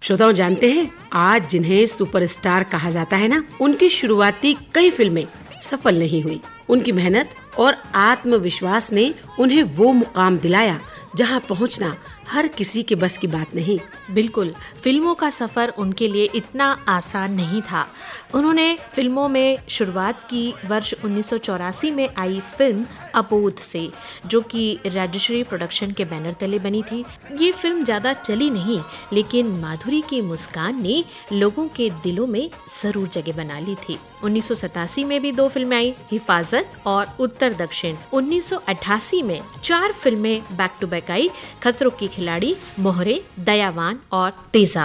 श्रोताओं, जानते हैं आज जिन्हें सुपरस्टार कहा जाता है ना, उनकी शुरुआती कई फिल्में सफल नहीं हुई। उनकी मेहनत और आत्मविश्वास ने उन्हें वो मुकाम दिलाया जहां पहुंचना हर किसी के बस की बात नहीं। बिल्कुल, फिल्मों का सफर उनके लिए इतना आसान नहीं था। उन्होंने फिल्मों में शुरुआत की वर्ष 1984 में आई फिल्म अबोध से, जो कि राजश्री प्रोडक्शन के बैनर तले बनी थी। ये फिल्म ज्यादा चली नहीं, लेकिन माधुरी की मुस्कान ने लोगों के दिलों में जरूर जगह बना ली थी। 1987 में भी 2 फिल्में आई, हिफाजत और उत्तर दक्षिण। 1988 में 4 फिल्में बैक टू बैक आई, खतरों की खिलाड़ी, मोहरे, दयावान और तेजाब।